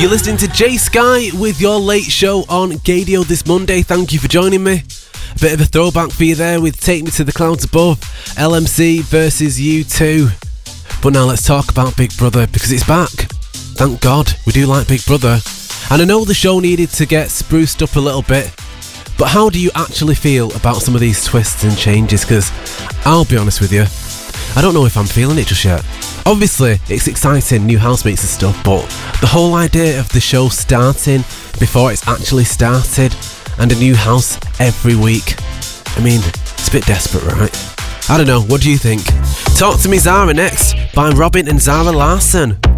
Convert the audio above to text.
You're listening to Jay Sky with your late show on Gadio this Monday. Thank you for joining me. A bit of a throwback for you there with Take Me to the Clouds Above, LMC versus U2. But now let's talk about Big Brother, because it's back. Thank God, we do like Big Brother. And I know the show needed to get spruced up a little bit, but how do you actually feel about some of these twists and changes? Because I'll be honest with you, I don't know if I'm feeling it just yet. Obviously, it's exciting, new housemates and stuff, but the whole idea of the show starting before it's actually started and a new house every week, I mean, it's a bit desperate, right? I don't know, what do you think? Talk to Me Zara next by Robin and Zara Larsson.